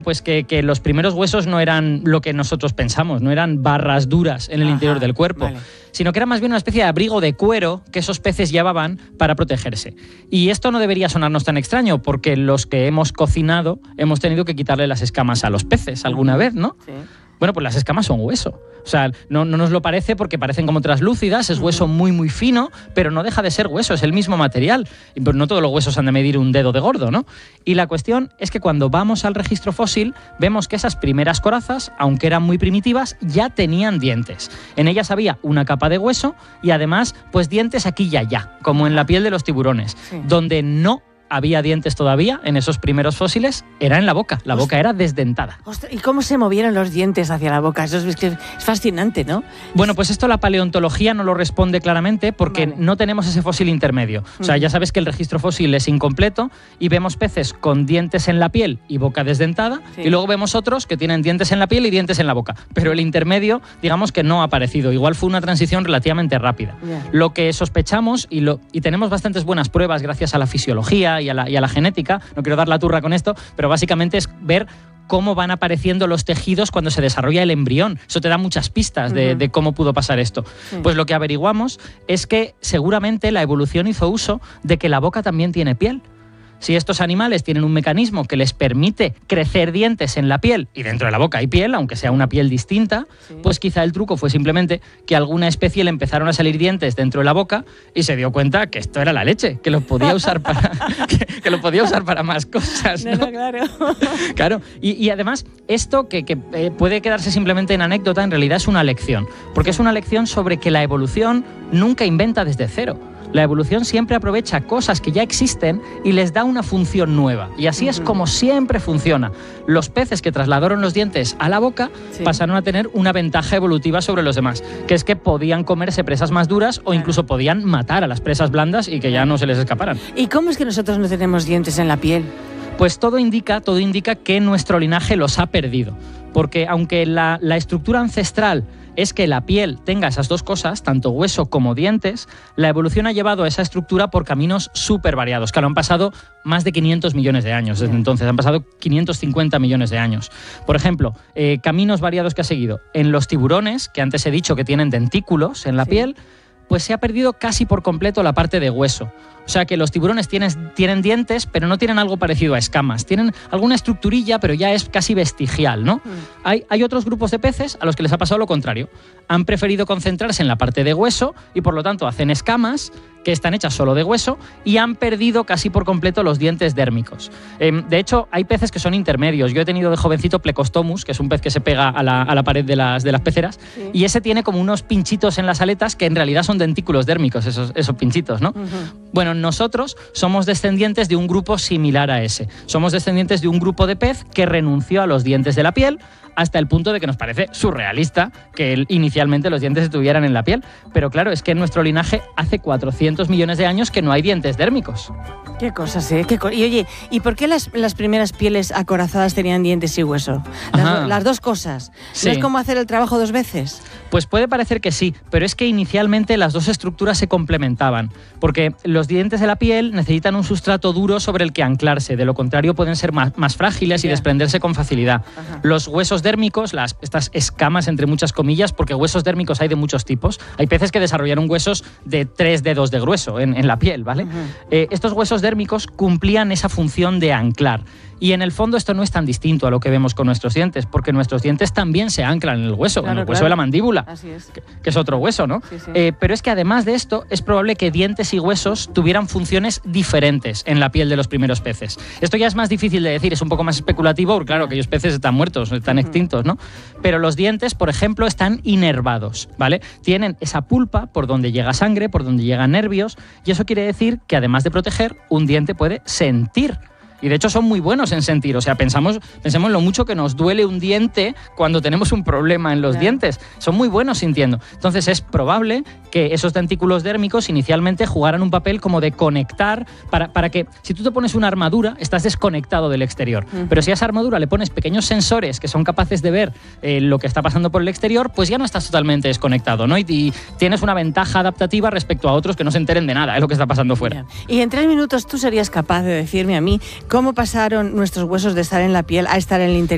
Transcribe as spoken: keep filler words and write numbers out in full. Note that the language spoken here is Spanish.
Pues que, que los primeros huesos no eran lo que nosotros pensamos, no eran barras duras en el Ajá, interior del cuerpo, vale. sino que era más bien una especie de abrigo de cuero que esos peces llevaban para protegerse. Y esto no debería sonarnos tan extraño, porque los que hemos cocinado hemos tenido que quitarle las escamas a los peces alguna vez, ¿no? Sí. Bueno, pues las escamas son hueso. O sea, no, no nos lo parece porque parecen como traslúcidas, es hueso muy, muy fino, pero no deja de ser hueso, es el mismo material. Y pues no todos los huesos han de medir un dedo de gordo, ¿no? Y la cuestión es que cuando vamos al registro fósil, vemos que esas primeras corazas, aunque eran muy primitivas, ya tenían dientes. En ellas había una capa de hueso y además, pues dientes aquí y allá, como en la piel de los tiburones, sí. donde no había dientes todavía en esos primeros fósiles, era en la boca. La boca era desdentada. Ostras, ¿y cómo se movieron los dientes hacia la boca? Eso es, es fascinante, ¿no? Bueno, pues esto la paleontología no lo responde claramente porque vale. no tenemos ese fósil intermedio. O sea, ya sabes que el registro fósil es incompleto y vemos peces con dientes en la piel y boca desdentada sí. y luego vemos otros que tienen dientes en la piel y dientes en la boca. Pero el intermedio, digamos que no ha aparecido. Igual fue una transición relativamente rápida. Yeah. Lo que sospechamos, y, lo, y tenemos bastantes buenas pruebas gracias a la fisiología Y a, la, y a la genética, no quiero dar la turra con esto, pero básicamente es ver cómo van apareciendo los tejidos cuando se desarrolla el embrión. Eso te da muchas pistas de, uh-huh. de cómo pudo pasar esto. Sí. Pues lo que averiguamos es que seguramente la evolución hizo uso de que la boca también tiene piel. Si estos animales tienen un mecanismo que les permite crecer dientes en la piel, y dentro de la boca hay piel, aunque sea una piel distinta, sí. pues quizá el truco fue simplemente que a alguna especie le empezaron a salir dientes dentro de la boca y se dio cuenta que esto era la leche, que lo podía usar para, que, que lo podía usar para más cosas, ¿no? No, no, claro. Claro. Y, y además, esto que, que eh, puede quedarse simplemente en anécdota, en realidad es una lección, porque es una lección sobre que la evolución nunca inventa desde cero. La evolución siempre aprovecha cosas que ya existen y les da una función nueva. Y así uh-huh. es como siempre funciona. Los peces que trasladaron los dientes a la boca sí. pasaron a tener una ventaja evolutiva sobre los demás, que es que podían comerse presas más duras o claro. incluso podían matar a las presas blandas y que ya no se les escaparan. ¿Y cómo es que nosotros no tenemos dientes en la piel? Pues todo indica, todo indica que nuestro linaje los ha perdido. Porque aunque la, la estructura ancestral es que la piel tenga esas dos cosas, tanto hueso como dientes, la evolución ha llevado a esa estructura por caminos súper variados. Claro, han pasado más de quinientos millones de años desde entonces, han pasado quinientos cincuenta millones de años. Por ejemplo, eh, caminos variados que ha seguido. En los tiburones, que antes he dicho que tienen dentículos en la sí. piel, pues se ha perdido casi por completo la parte de hueso. O sea que los tiburones tienen, tienen dientes, pero no tienen algo parecido a escamas. Tienen alguna estructurilla, pero ya es casi vestigial, ¿no? Mm. Hay, hay otros grupos de peces a los que les ha pasado lo contrario. Han preferido concentrarse en la parte de hueso y por lo tanto hacen escamas que están hechas solo de hueso y han perdido casi por completo los dientes dérmicos. Eh, de hecho, hay peces que son intermedios. Yo he tenido de jovencito Plecostomus, que es un pez que se pega a la, a la pared de las, de las peceras, sí. y ese tiene como unos pinchitos en las aletas que en realidad son dentículos dérmicos, esos, esos pinchitos, ¿no? Uh-huh. Bueno, nosotros somos descendientes de un grupo similar a ese. Somos descendientes de un grupo de pez que renunció a los dientes de la piel hasta el punto de que nos parece surrealista que inicialmente los dientes estuvieran en la piel. Pero claro, es que en nuestro linaje hace cuatrocientos millones de años que no hay dientes dérmicos. Qué cosas, ¿eh? Qué co- y oye, ¿y por qué las, las primeras pieles acorazadas tenían dientes y hueso? Las, las dos cosas. Sí. ¿No es como hacer el trabajo dos veces? Pues puede parecer que sí, pero es que inicialmente las dos estructuras se complementaban, porque los dientes de la piel necesitan un sustrato duro sobre el que anclarse, de lo contrario pueden ser más, más frágiles y yeah. desprenderse con facilidad. Ajá. Los huesos dérmicos, las, estas escamas entre muchas comillas, porque huesos dérmicos hay de muchos tipos, hay peces que desarrollaron huesos de tres dedos de grueso en, en la piel, ¿vale? Eh, estos huesos dérmicos cumplían esa función de anclar. Y en el fondo esto no es tan distinto a lo que vemos con nuestros dientes, porque nuestros dientes también se anclan en el hueso, claro, en el hueso claro. de la mandíbula, Así es. Que, que es otro hueso, ¿no? Sí, sí. Eh, pero es que además de esto, es probable que dientes y huesos tuvieran funciones diferentes en la piel de los primeros peces. Esto ya es más difícil de decir, es un poco más especulativo, porque claro, aquellos peces están muertos, están uh-huh. extintos, ¿no? Pero los dientes, por ejemplo, están inervados, ¿vale? Tienen esa pulpa por donde llega sangre, por donde llegan nervios, y eso quiere decir que además de proteger, un diente puede sentir. Y de hecho son muy buenos en sentir, o sea, pensamos, pensemos en lo mucho que nos duele un diente cuando tenemos un problema en los claro. dientes. Son muy buenos sintiendo. Entonces es probable que esos dentículos dérmicos inicialmente jugaran un papel como de conectar, para, para que si tú te pones una armadura, estás desconectado del exterior. Uh-huh. Pero si a esa armadura le pones pequeños sensores que son capaces de ver eh, lo que está pasando por el exterior, pues ya no estás totalmente desconectado, ¿no? Y, y tienes una ventaja adaptativa respecto a otros que no se enteren de nada, es lo que está pasando fuera. Y en tres minutos tú serías capaz de decirme a mí cómo pasaron nuestros huesos de estar en la piel a estar en el interior.